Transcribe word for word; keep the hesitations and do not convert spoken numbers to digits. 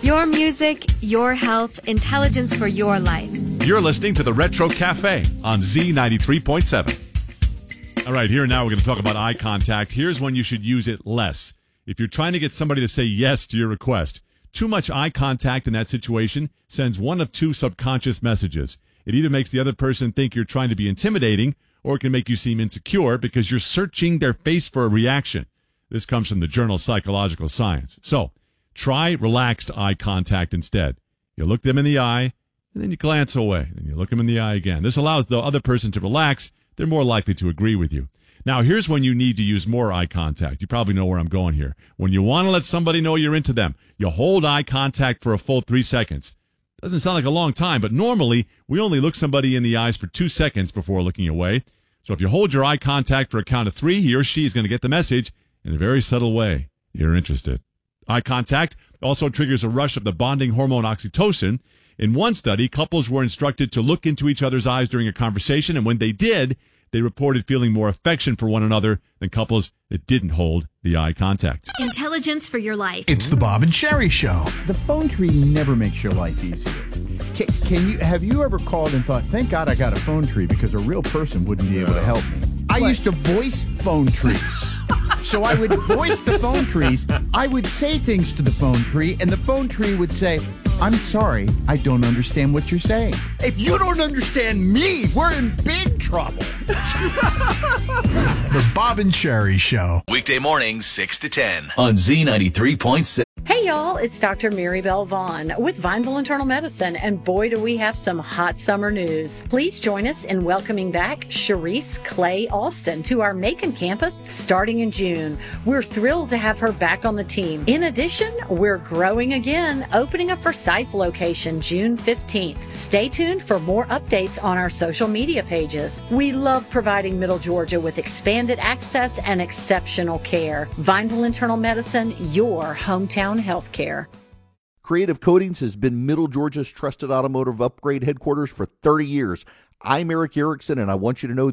Your music, your health, intelligence for your life. You're listening to the Retro Cafe on Z ninety-three point seven. All right, here and now we're going to talk about eye contact. Here's when you should use it less. If you're trying to get somebody to say yes to your request, too much eye contact in that situation sends one of two subconscious messages. It either makes the other person think you're trying to be intimidating, or it can make you seem insecure because you're searching their face for a reaction. This comes from the journal Psychological Science. So, try relaxed eye contact instead. You look them in the eye, and then you glance away. Then you look them in the eye again. This allows the other person to relax. They're more likely to agree with you. Now, here's when you need to use more eye contact. You probably know where I'm going here. When you want to let somebody know you're into them, you hold eye contact for a full three seconds. Doesn't sound like a long time, but normally we only look somebody in the eyes for two seconds before looking away. So if you hold your eye contact for a count of three, he or she is going to get the message in a very subtle way. You're interested. Eye contact also triggers a rush of the bonding hormone oxytocin. In one study, couples were instructed to look into each other's eyes during a conversation, and when they did, they reported feeling more affection for one another than couples that didn't hold the eye contact. Intelligence for your life. It's the Bob and Sherry Show. The phone tree never makes your life easier. Can, can you have you ever called and thought, thank God I got a phone tree because a real person wouldn't be able to help me? I What? used to voice phone trees. So I would voice the phone trees. I would say things to the phone tree, and the phone tree would say, I'm sorry, I don't understand what you're saying. If you don't understand me, we're in big trouble. The Bob and Sherry Show. Weekday mornings, six to ten on Z ninety-three point six. Hey y'all, it's Doctor Mary Bell Vaughn with Vineville Internal Medicine, and boy do we have some hot summer news. Please join us in welcoming back Sharice Clay Alston to our Macon campus starting in June. We're thrilled to have her back on the team. In addition, we're growing again, opening a Forsyth location June fifteenth. Stay tuned for more updates on our social media pages. We love providing Middle Georgia with expanded access and exceptional care. Vineville Internal Medicine, your hometown healthcare. Creative Coatings has been Middle Georgia's trusted automotive upgrade headquarters for thirty years. I'm Eric Erickson, and I want you to know